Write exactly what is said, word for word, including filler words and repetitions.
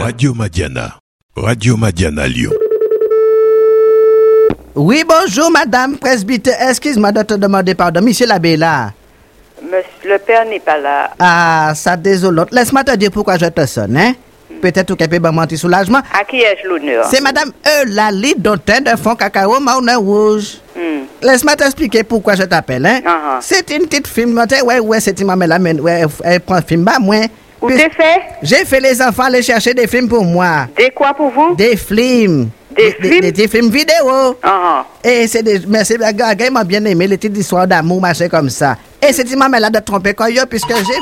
Radio Madiana. Radio Madiana Lyon. Oui, bonjour, madame presbytère. Excuse-moi de te demander pardon. Monsieur l'abbé là. Monsieur, le père n'est pas là. Ah, ça désolante. Laisse-moi te dire pourquoi je te sonne, hein. Mm. Peut-être que tu peux me soulagement. À qui ai-je l'honneur? C'est madame Eulalie Dautin de Fond Cacao Moulin Rouge. Mm. Laisse-moi t'expliquer pourquoi je t'appelle, hein. Uh-huh. C'est une petite film. Ouais, ouais, c'est une maman là, mais ouais, elle prend un film bas, moi. Où t'es fait? J'ai fait les enfants aller chercher des films pour moi. Des quoi pour vous? Des films. Des, des films? Des, des films vidéo. Uh-huh. Et c'est des. Mais c'est. Le gars m'a bien aimé les petites histoires d'amour, machin comme ça. Et c'est une maman là de tromper quand yo, puisque j'ai